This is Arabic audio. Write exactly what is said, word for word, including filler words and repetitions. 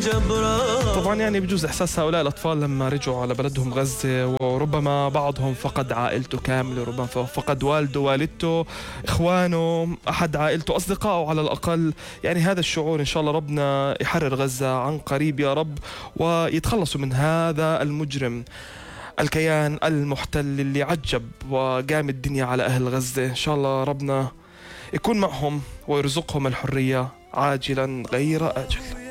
طبعا يعني بجوز إحساس هؤلاء الأطفال لما رجعوا على بلدهم غزة، وربما بعضهم فقد عائلته كاملة، ربما فقد والده، والدته، إخوانه، أحد عائلته، أصدقائه على الأقل. يعني هذا الشعور إن شاء الله ربنا يحرر غزة عن قريب يا رب، ويتخلصوا من هذا المجرم، الكيان المحتل اللي عجب وقام الدنيا على أهل غزة. إن شاء الله ربنا يكون معهم ويرزقهم الحرية عاجلا غير آجل.